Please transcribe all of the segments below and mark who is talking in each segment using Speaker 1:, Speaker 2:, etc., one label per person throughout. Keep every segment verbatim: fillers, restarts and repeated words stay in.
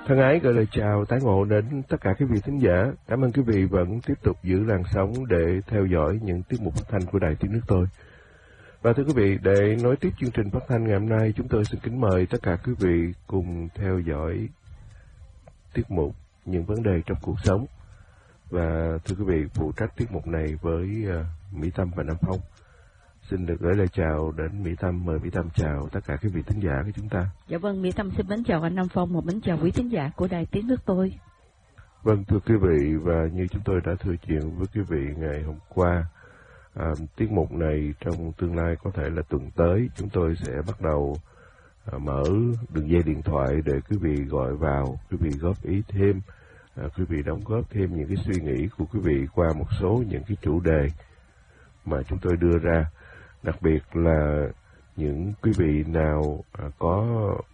Speaker 1: Thân ái gửi lời chào tái ngộ đến tất cả quý vị thính giả. Cảm ơn quý vị vẫn tiếp tục giữ làn sóng để theo dõi những tiết mục phát thanh của Đài Tiếng Nước Tôi. Và thưa quý vị, để nối tiếp chương trình phát thanh ngày hôm nay, chúng tôi xin kính mời tất cả quý vị cùng theo dõi tiết mục những vấn đề trong cuộc sống. Và thưa quý vị, phụ trách tiết mục này với uh, Mỹ Tâm và Nam Phong. Xin được gửi lời chào đến Mỹ Tâm. Mời Mỹ Tâm chào tất cả quý vị thính giả của chúng ta.
Speaker 2: Dạ vâng, Mỹ Tâm xin mến chào anh Nam Phong, một mến chào quý thính giả của Đài Tiếng Nước Tôi.
Speaker 1: Vâng, thưa quý vị, và như chúng tôi đã thừa chuyện với quý vị ngày hôm qua, à, tiết mục này trong tương lai có thể là tuần tới, chúng tôi sẽ bắt đầu à, mở đường dây điện thoại để quý vị gọi vào, quý vị góp ý thêm, à, quý vị đóng góp thêm những cái suy nghĩ của quý vị qua một số những cái chủ đề mà chúng tôi đưa ra. Đặc biệt là những quý vị nào à, có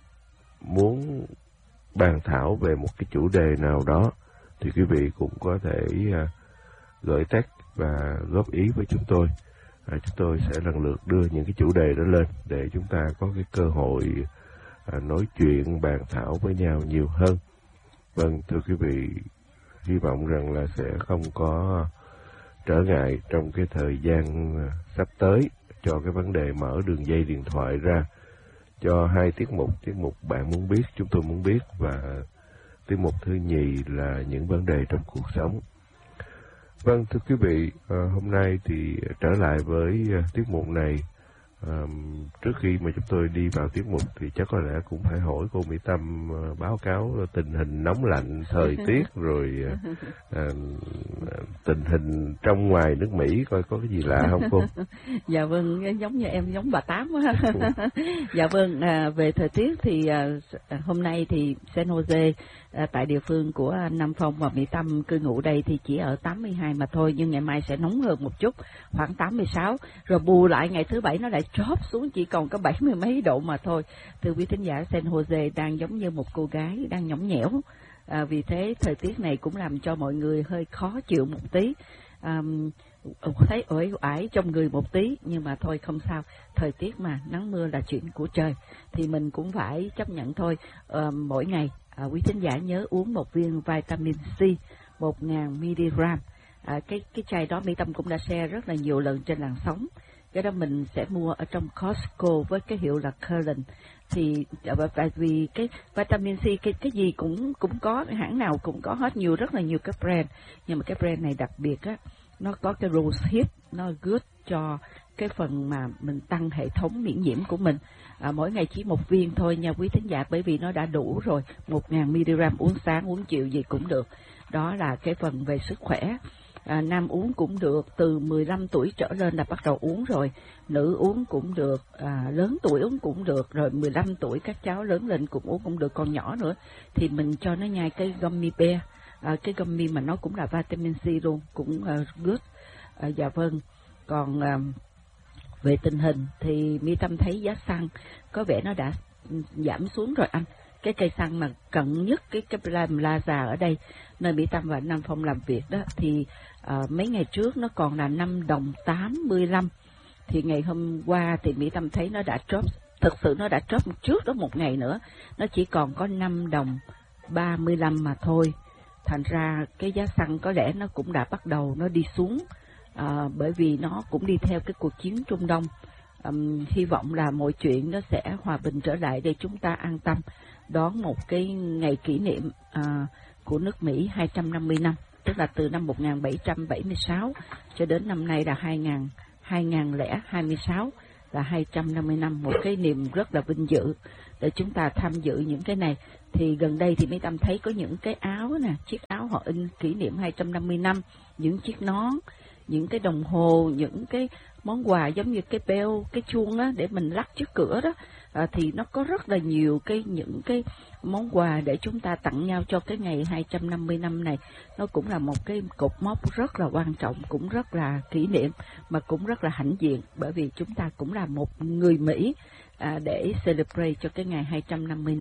Speaker 1: muốn bàn thảo về một cái chủ đề nào đó thì quý vị cũng có thể à, gửi text và góp ý với chúng tôi. À, chúng tôi sẽ lần lượt đưa những cái chủ đề đó lên để chúng ta có cái cơ hội à, nói chuyện, bàn thảo với nhau nhiều hơn. Vâng, thưa quý vị, hy vọng rằng là sẽ không có trở ngại trong cái thời gian sắp tới cho cái vấn đề mở đường dây điện thoại ra cho hai tiết mục. Tiết mục Bạn Muốn Biết, Chúng Tôi Muốn Biết, và tiết mục thứ nhì là những vấn đề trong cuộc sống. Vâng, thưa quý vị, hôm nay thì trở lại với tiết mục này. À, trước khi mà chúng tôi đi vào tiết mục thì chắc có lẽ cũng phải hỏi cô Mỹ Tâm uh, báo cáo tình hình nóng lạnh, thời tiết, rồi uh, uh, tình hình trong ngoài nước Mỹ coi có cái gì lạ không cô?
Speaker 2: Dạ vâng, giống như em giống bà Tám á. Dạ vâng, à, về thời tiết thì à, hôm nay thì San Jose à, tại địa phương của Nam Phong và Mỹ Tâm cư ngụ đây thì chỉ ở tám mươi hai mà thôi, nhưng ngày mai sẽ nóng hơn một chút, khoảng tám mươi sáu, rồi bù lại ngày thứ bảy nó lại drop xuống chỉ còn có bảy mươi mấy độ mà thôi. Thưa quý thính giả, San Jose đang giống như một cô gái đang nhõng nhẽo, à, vì thế thời tiết này cũng làm cho mọi người hơi khó chịu một tí, à, thấy uể oải trong người một tí, nhưng mà thôi không sao, thời tiết mà, nắng mưa là chuyện của trời thì mình cũng phải chấp nhận thôi. À, mỗi ngày à, quý thính giả nhớ uống một viên vitamin C một nghìn mi-li-gam. À, cái cái chai đó Mỹ Tâm cũng đã share rất là nhiều lần trên làn sóng. Cái đó mình sẽ mua ở trong Costco với cái hiệu là Curlin. Thì tại vì cái vitamin C cái cái gì cũng cũng có, hãng nào cũng có hết, nhiều rất là nhiều cái brand, nhưng mà cái brand này đặc biệt á, nó có cái rose hip, nó good cho cái phần mà mình tăng hệ thống miễn nhiễm của mình. À, mỗi ngày chỉ một viên thôi nha quý thính giả, bởi vì nó đã đủ rồi, một nghìn mi-li-gam, uống sáng uống chiều gì cũng được. Đó là cái phần về sức khỏe. À, nam uống cũng được, từ mười lăm tuổi trở lên là bắt đầu uống rồi, nữ uống cũng được, à, lớn tuổi uống cũng được, rồi mười lăm tuổi các cháu lớn lên cũng uống cũng được, còn nhỏ nữa thì mình cho nó nhai cái gummy bear, à, cái gummy mà nó cũng là vitamin C luôn, cũng uh, good. À, dạ vâng, còn uh, về tình hình thì Mỹ Tâm thấy giá xăng có vẻ nó đã giảm xuống rồi anh. Cái cây xăng mà cận nhất cái cái Plaza ở đây, nơi Mỹ Tâm và Nam Phong làm việc đó, thì uh, mấy ngày trước nó còn là năm đồng tám mươi lăm, thì ngày hôm qua thì Mỹ Tâm thấy nó đã drop, thực sự nó đã drop trước đó một ngày nữa, nó chỉ còn có năm đồng ba mươi lăm mà thôi. Thành ra cái giá xăng có lẽ nó cũng đã bắt đầu nó đi xuống, uh, bởi vì nó cũng đi theo cái cuộc chiến Trung Đông. Um, hy vọng là mọi chuyện nó sẽ hòa bình trở lại để chúng ta an tâm đón một cái ngày kỷ niệm à, của nước Mỹ hai trăm năm mươi năm, tức là từ năm một nghìn bảy trăm bảy mươi sáu cho đến năm nay là hai nghìn hai trăm hai mươi sáu, là hai trăm năm mươi năm, một cái niềm rất là vinh dự để chúng ta tham dự những cái này. Thì gần đây thì Mỹ Tâm thấy có những cái áo nè, chiếc áo họ in kỷ niệm hai trăm năm mươi năm, những chiếc nón, những cái đồng hồ, những cái món quà giống như cái bell, cái chuông á để mình lắc trước cửa đó, à, thì nó có rất là nhiều cái những cái món quà để chúng ta tặng nhau cho cái ngày hai trăm năm mươi năm này. Nó cũng là một cái cột mốc rất là quan trọng, cũng rất là kỷ niệm, mà cũng rất là hãnh diện, bởi vì chúng ta cũng là một người Mỹ, à, để celebrate cho cái ngày hai trăm năm mươi